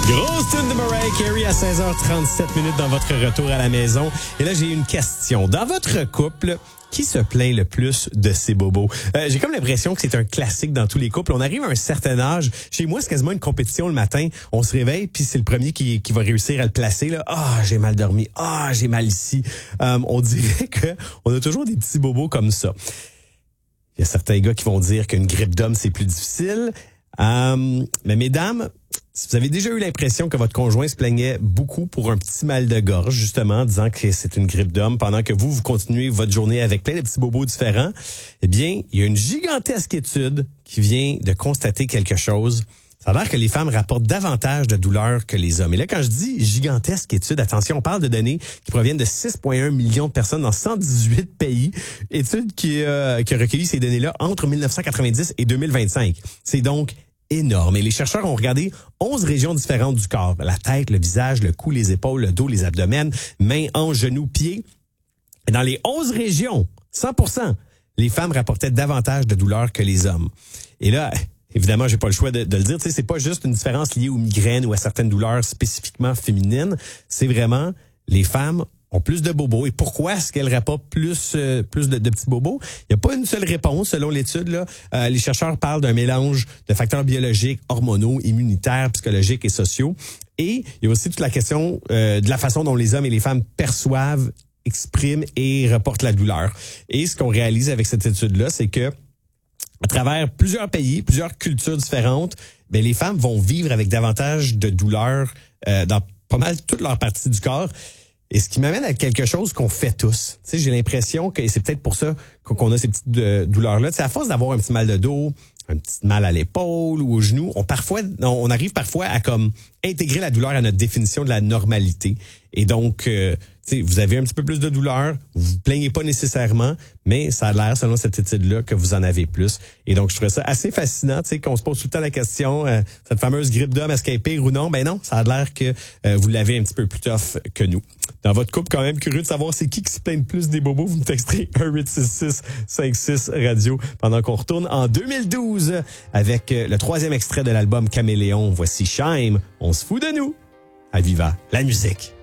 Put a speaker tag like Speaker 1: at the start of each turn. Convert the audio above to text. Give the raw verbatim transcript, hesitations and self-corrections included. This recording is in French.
Speaker 1: Grosse tune de Mariah Carey à seize heures trente-sept minutes dans votre retour à la maison. Et là, j'ai une question. Dans votre couple, qui se plaint le plus de ses bobos? Euh, j'ai comme l'impression que c'est un classique dans tous les couples. On arrive à un certain âge. Chez moi, c'est quasiment une compétition le matin. On se réveille, puis c'est le premier qui, qui va réussir à le placer. Là. Ah, j'ai mal dormi. Ah, j'ai mal ici. Euh, on dirait que on a toujours des petits bobos comme ça. Il y a certains gars qui vont dire qu'une grippe d'homme, c'est plus difficile. Euh, mais mesdames, si vous avez déjà eu l'impression que votre conjoint se plaignait beaucoup pour un petit mal de gorge, justement, en disant que c'est une grippe d'homme, pendant que vous, vous continuez votre journée avec plein de petits bobos différents, eh bien, il y a une gigantesque étude qui vient de constater quelque chose. Ça a l'air que les femmes rapportent davantage de douleurs que les hommes. Et là, quand je dis gigantesque étude, attention, on parle de données qui proviennent de six virgule un millions de personnes dans cent dix-huit pays. Étude qui, euh, qui a recueilli ces données-là entre dix-neuf cent quatre-vingt-dix et deux mille vingt-cinq. C'est donc énorme. Et les chercheurs ont regardé onze régions différentes du corps. La tête, le visage, le cou, les épaules, le dos, les abdomens, mains, hanches, genoux, pieds. Et dans les onze régions, cent pour cent, les femmes rapportaient davantage de douleurs que les hommes. Et là, évidemment, j'ai pas le choix de, de le dire. Tu sais, c'est pas juste une différence liée aux migraines ou à certaines douleurs spécifiquement féminines. C'est vraiment les femmes ont plus de bobos. Et pourquoi est-ce qu'elles rapportent plus euh, plus de, de petits bobos? Il n'y a pas une seule réponse selon l'étude. Là, euh, les chercheurs parlent d'un mélange de facteurs biologiques, hormonaux, immunitaires, psychologiques et sociaux. Et il y a aussi toute la question euh, de la façon dont les hommes et les femmes perçoivent, expriment et reportent la douleur. Et ce qu'on réalise avec cette étude-là, c'est que à travers plusieurs pays, plusieurs cultures différentes, ben les femmes vont vivre avec davantage de douleurs euh, dans pas mal toutes leurs parties du corps. Et ce qui m'amène à quelque chose qu'on fait tous. Tu sais, j'ai l'impression que c'est peut-être pour ça qu'on a ces petites euh, douleurs-là. Tu sais, à force d'avoir un petit mal de dos, un petit mal à l'épaule ou au genou, on parfois, on arrive parfois à comme intégrer la douleur à notre définition de la normalité. Et donc, euh, tu sais, vous avez un petit peu plus de douleur, vous vous plaignez pas nécessairement, mais ça a l'air, selon cette étude-là, que vous en avez plus. Et donc, je trouvais ça assez fascinant, tu sais, qu'on se pose tout le temps la question, euh, cette fameuse grippe d'homme, est-ce qu'elle est pire ou non? Ben non, ça a l'air que euh, vous l'avez un petit peu plus tough que nous. Dans votre couple, quand même curieux de savoir c'est qui qui se plaint le plus des bobos, vous me texterez un huit six six cinq six radio pendant qu'on retourne en deux mille douze avec le troisième extrait de l'album Caméléon. Voici Shime, on se fout de nous. À Viva la musique.